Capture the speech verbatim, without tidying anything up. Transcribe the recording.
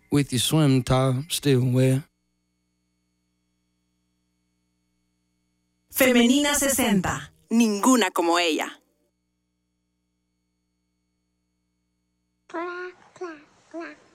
with your swim top still wet. Femenina sesenta. Ninguna como ella. Blah, blah, blah.